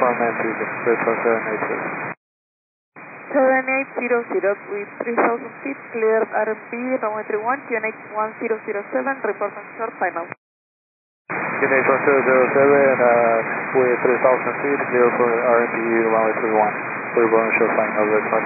confirm entry, Report 780. 7800 with 3000 feet, clear RMP, runway 31, QNH 1007, report on short final. QNH 1007 with 3000 feet, clear for RMP runway 31. Report on short final,